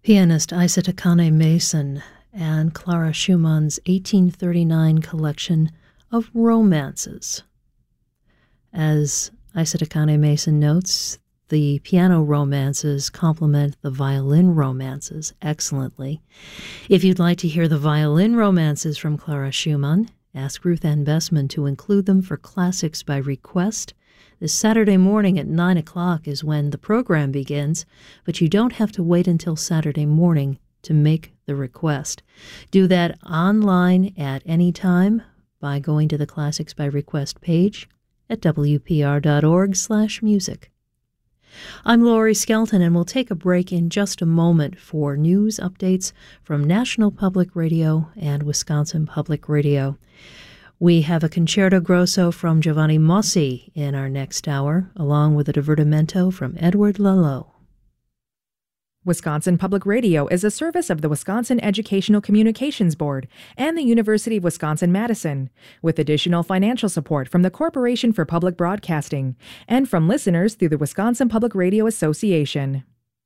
Pianist Isa Takane Mason and Clara Schumann's 1839 collection of romances. As Isa Takane Mason notes, the piano romances complement the violin romances excellently. If you'd like to hear the violin romances from Clara Schumann, ask Ruth Ann Bessman to include them for Classics by Request. This Saturday morning at 9 o'clock is when the program begins, but you don't have to wait until Saturday morning to make the request. Do that online at any time by going to the Classics by Request page at wpr.org/music. I'm Laurie Skelton, and we'll take a break in just a moment for news updates from National Public Radio and Wisconsin Public Radio. We have a concerto grosso from Giovanni Mossi in our next hour, along with a divertimento from Edward Lalo. Wisconsin Public Radio is a service of the Wisconsin Educational Communications Board and the University of Wisconsin-Madison, with additional financial support from the Corporation for Public Broadcasting and from listeners through the Wisconsin Public Radio Association.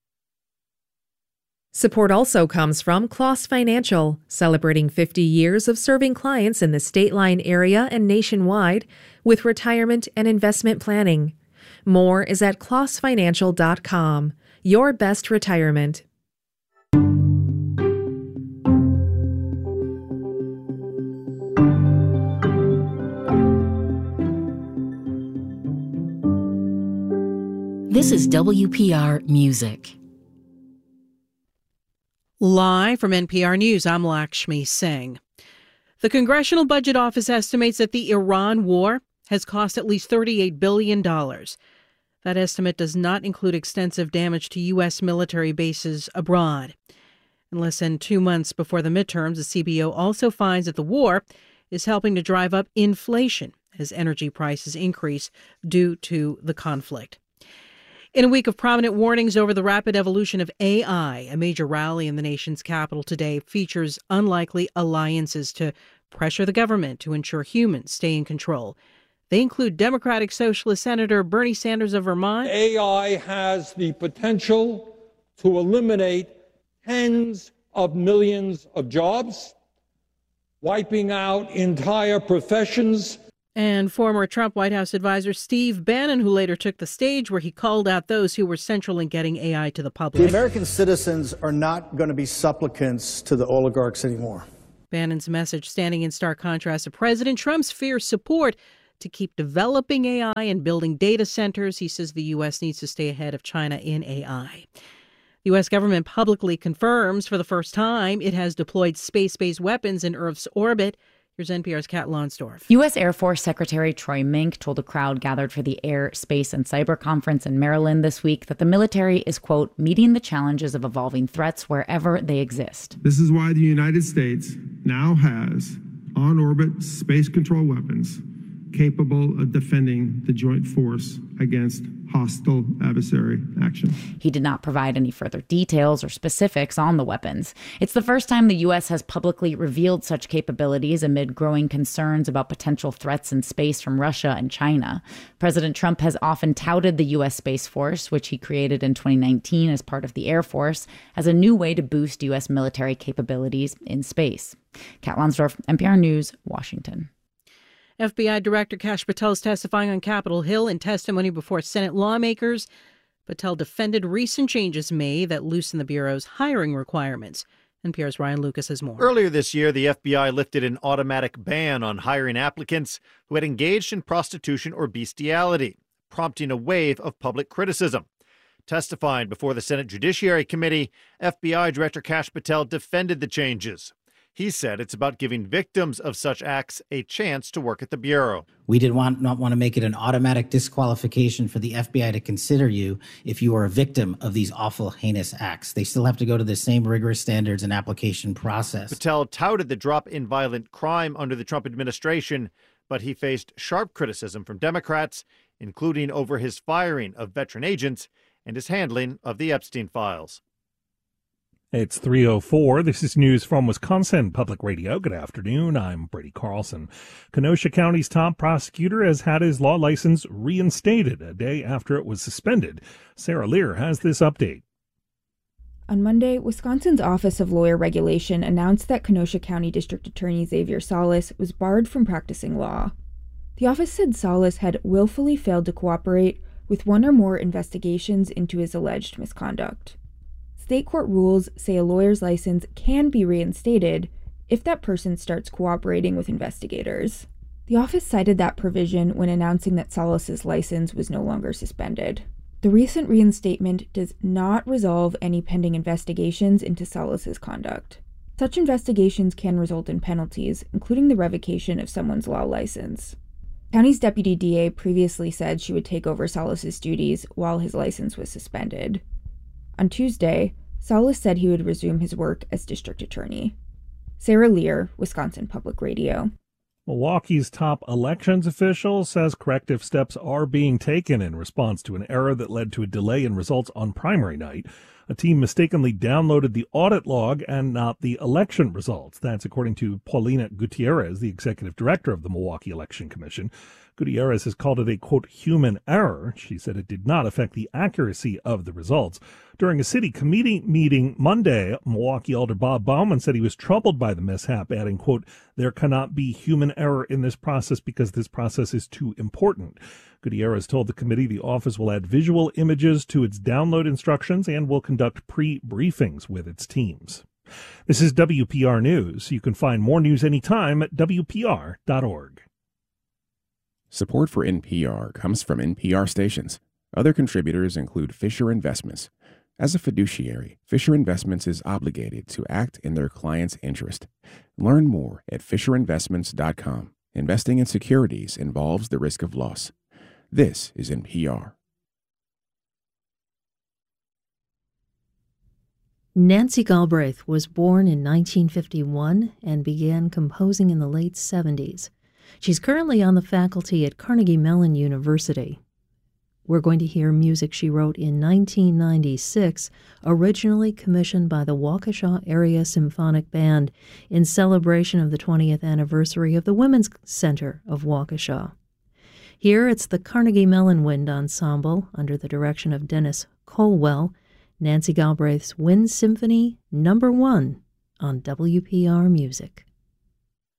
Support also comes from Kloss Financial, celebrating 50 years of serving clients in the State Line area and nationwide with retirement and investment planning. More is at klossfinancial.com. Your best retirement. This is WPR Music. Live from NPR News, I'm Lakshmi Singh. The Congressional Budget Office estimates that the Iran war has cost at least $38 billion. That estimate does not include extensive damage to U.S. military bases abroad. In less than 2 months before the midterms, the CBO also finds that the war is helping to drive up inflation as energy prices increase due to the conflict. In a week of prominent warnings over the rapid evolution of AI, a major rally in the nation's capital today features unlikely alliances to pressure the government to ensure humans stay in control. They include Democratic Socialist Senator Bernie Sanders of Vermont. AI has the potential to eliminate tens of millions of jobs, wiping out entire professions. And former Trump White House advisor Steve Bannon, who later took the stage where he called out those who were central in getting AI to the public. The American citizens are not going to be supplicants to the oligarchs anymore. Bannon's message standing in stark contrast to President Trump's fierce support to keep developing AI and building data centers. He says the U.S. needs to stay ahead of China in AI. The U.S. government publicly confirms for the first time it has deployed space-based weapons in Earth's orbit. Here's NPR's Kat Lonsdorf. U.S. Air Force Secretary Troy Mink told a crowd gathered for the Air, Space, and Cyber Conference in Maryland this week that the military is, quote, meeting the challenges of evolving threats wherever they exist. This is why the United States now has on-orbit space control weapons capable of defending the joint force against hostile adversary action. He did not provide any further details or specifics on the weapons. It's the first time the U.S. has publicly revealed such capabilities amid growing concerns about potential threats in space from Russia and China. President Trump has often touted the U.S. Space Force, which he created in 2019 as part of the Air Force, as a new way to boost U.S. military capabilities in space. Kat Lonsdorf, NPR News, Washington. FBI Director Kash Patel is testifying on Capitol Hill in testimony before Senate lawmakers. Patel defended recent changes made that loosen the Bureau's hiring requirements. NPR's Ryan Lucas has more. Earlier this year, the FBI lifted an automatic ban on hiring applicants who had engaged in prostitution or bestiality, prompting a wave of public criticism. Testifying before the Senate Judiciary Committee, FBI Director Kash Patel defended the changes. He said it's about giving victims of such acts a chance to work at the Bureau. We did not want to make it an automatic disqualification for the FBI to consider you if you are a victim of these awful, heinous acts. They still have to go to the same rigorous standards and application process. Patel touted the drop in violent crime under the Trump administration, but he faced sharp criticism from Democrats, including over his firing of veteran agents and his handling of the Epstein files. It's 3:04. This is news from Wisconsin Public Radio. Good afternoon. I'm Brady Carlson. Kenosha County's top prosecutor has had his law license reinstated a day after it was suspended. Sarah Lear has this update. On Monday, Wisconsin's Office of Lawyer Regulation announced that Kenosha County District Attorney Xavier Salas was barred from practicing law. The office said Salas had willfully failed to cooperate with one or more investigations into his alleged misconduct. State court rules say a lawyer's license can be reinstated if that person starts cooperating with investigators. The office cited that provision when announcing that Salas's license was no longer suspended. The recent reinstatement does not resolve any pending investigations into Salas's conduct. Such investigations can result in penalties, including the revocation of someone's law license. County's deputy DA previously said she would take over Salas's duties while his license was suspended. On Tuesday, Salas said he would resume his work as district attorney. Sarah Lear, Wisconsin Public Radio. Milwaukee's top elections official says corrective steps are being taken in response to an error that led to a delay in results on primary night. A team mistakenly downloaded the audit log and not the election results. That's according to Paulina Gutierrez, the executive director of the Milwaukee Election Commission. Gutierrez has called it a, quote, human error. She said it did not affect the accuracy of the results. During a city committee meeting Monday, Milwaukee Alder Bob Bauman said he was troubled by the mishap, adding, quote, there cannot be human error in this process because this process is too important. Gutierrez told the committee the office will add visual images to its download instructions and will conduct pre-briefings with its teams. This is WPR News. You can find more news anytime at WPR.org. Support for NPR comes from NPR stations. Other contributors include Fisher Investments. As a fiduciary, Fisher Investments is obligated to act in their client's interest. Learn more at FisherInvestments.com. Investing in securities involves the risk of loss. This is NPR. Nancy Galbraith was born in 1951 and began composing in the late 70s. She's currently on the faculty at Carnegie Mellon University. We're going to hear music she wrote in 1996, originally commissioned by the Waukesha Area Symphonic Band in celebration of the 20th anniversary of the Women's Center of Waukesha. Here it's the Carnegie Mellon Wind Ensemble under the direction of Dennis Colwell, Nancy Galbraith's Wind Symphony No. 1 on WPR Music.